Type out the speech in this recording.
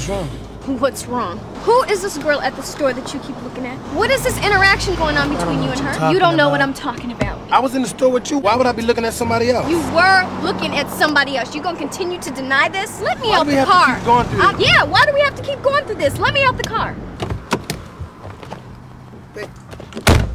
What's wrong? What's wrong? Who is this girl at the store that you keep looking at? What is this interaction going on between you and her? You don't know what I'm talking about. I was in the store with you. Why would I be looking at somebody else? You were looking at somebody else. You gonna continue to deny this? Let me out the car. Why do we have to keep going through this? Yeah, why do we have to keep going through this? Let me out the car. Hey.